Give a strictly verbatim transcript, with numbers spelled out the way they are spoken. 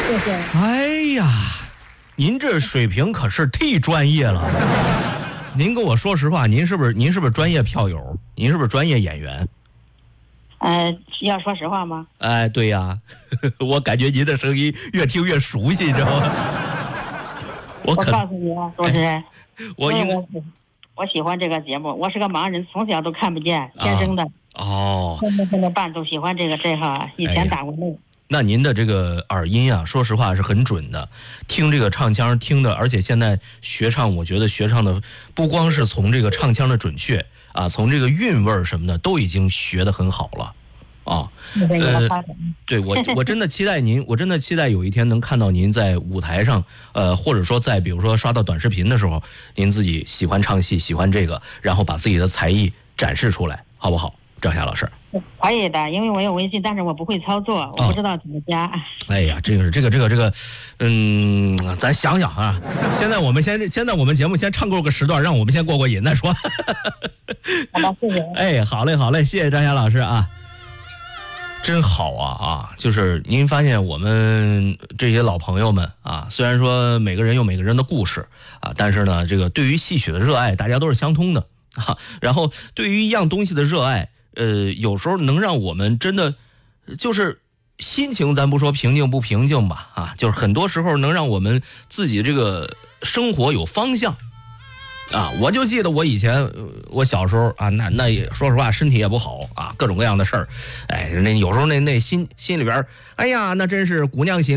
谢谢。 哎呀，您这水平可是忒专业了。您跟我说实话，您是不是您是不是专业票友？您是不是专业演员？ 呃，要说实话吗？ 哎，对呀，我感觉您的声音越听越熟悉，你知道吗？我我可告诉你啊，主持人， 我应该我我喜欢这个节目，我是个盲人，从小都看不见，天生的。 哦， 现在现在办都喜欢这个这行，以前打过内。 那您的这个耳音啊，说实话是很准的，听这个唱腔听的，而且现在学唱，我觉得学唱的不光是从这个唱腔的准确啊，从这个韵味儿什么的都已经学得很好了啊。呃，对我我真的期待您，我真的期待有一天能看到您在舞台上，呃，或者说在比如说刷到短视频的时候，您自己喜欢唱戏，喜欢这个，然后把自己的才艺展示出来，好不好？赵霞老师， 可以的，因为我有微信，但是我不会操作，我不知道怎么加。哦、 哎呀，这个是这个这个这个，嗯，咱想想啊。现在我们先，现在我们节目先唱够个时段，让我们先过过瘾再说。 好的，谢谢。 哎，好嘞，好嘞，谢谢张霞老师啊，真好啊啊！就是您发现我们这些老朋友们啊，虽然说每个人有每个人的故事啊，但是呢，这个对于戏曲的热爱，大家都是相通的啊。然后对于一样东西的热爱。呃，有时候能让我们真的，就是心情，咱不说平静不平静吧，啊，就是很多时候能让我们自己这个生活有方向，啊，我就记得我以前，我小时候啊，那那也说实话，身体也不好啊，各种各样的事儿，哎，那有时候那那心心里边，哎呀，那真是姑娘心。